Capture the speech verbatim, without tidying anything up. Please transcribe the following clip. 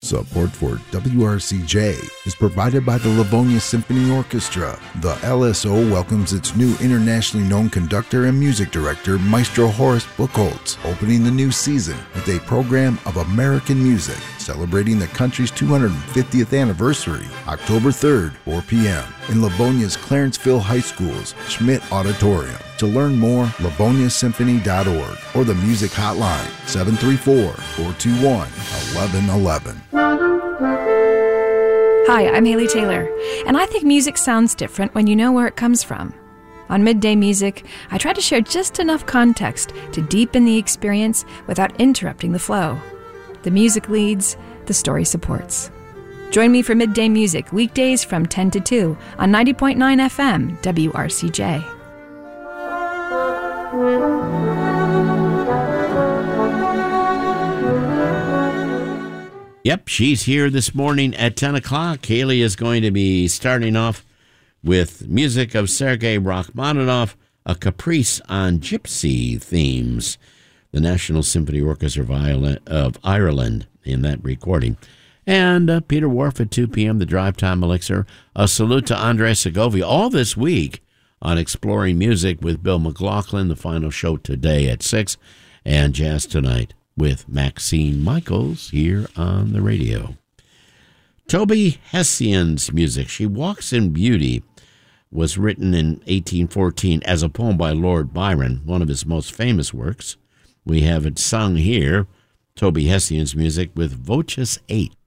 Support for W R C J is provided by the Livonia Symphony Orchestra. The L S O welcomes its new internationally known conductor and music director, Maestro Horace Buchholz, opening the new season with a program of American music celebrating the country's two hundred fiftieth anniversary, October third, four p.m. in Livonia's Clarenceville High School's Schmidt Auditorium. To learn more, livonia symphony dot org or the music hotline seven three four, four two one, one one one one. Hi, I'm Haley Taylor, and I think music sounds different when you know where it comes from. On Midday Music, I try to share just enough context to deepen the experience without interrupting the flow. The music leads, the story supports. Join me for Midday Music weekdays from ten to two on ninety point nine F M W R C J. Yep, she's here this morning at ten o'clock. Haley is going to be starting off with music of Sergei Rachmaninoff, a caprice on gypsy themes. The National Symphony Orchestra of Ireland in that recording. And uh, Peter Wharf at two p.m., the Drive Time Elixir. A salute to Andre Segovia. All this week on Exploring Music with Bill McLaughlin, the final show today at six, and Jazz Tonight with Maxine Michaels here on the radio. Toby Hessian's music, She Walks in Beauty, was written in eighteen fourteen as a poem by Lord Byron, one of his most famous works. We have it sung here, Toby Hessian's music, with Voces eight.